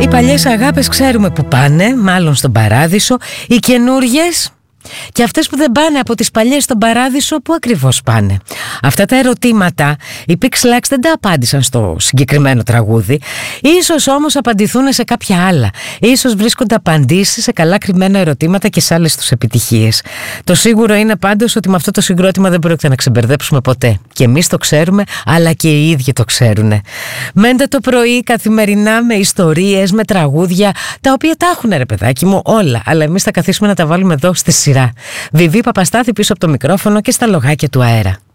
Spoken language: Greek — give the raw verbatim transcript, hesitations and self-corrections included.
Οι παλιές αγάπες ξέρουμε που πάνε, μάλλον στον παράδεισο. Οι καινούριες και αυτές που δεν πάνε από τις παλιές στον παράδεισο, που ακριβώς πάνε? Αυτά τα ερωτήματα οι Pixelax δεν τα απάντησαν στο συγκεκριμένο τραγούδι. Ίσως όμως απαντηθούν σε κάποια άλλα. Ίσως βρίσκονται απαντήσεις σε καλά κρυμμένα ερωτήματα και σε άλλες τους επιτυχίες. Το σίγουρο είναι πάντως ότι με αυτό το συγκρότημα δεν πρόκειται να ξεμπερδέψουμε ποτέ. Και εμείς το ξέρουμε, αλλά και οι ίδιοι το ξέρουν. Μέντε το πρωί καθημερινά με ιστορίες, με τραγούδια, τα οποία τα έχουν, ρε παιδάκι μου, όλα. Αλλά εμείς θα καθίσουμε να τα βάλουμε εδώ στη σειρά. Βιβί Παπαστάθη πίσω από το μικρόφωνο και στα λογάκια του αέρα.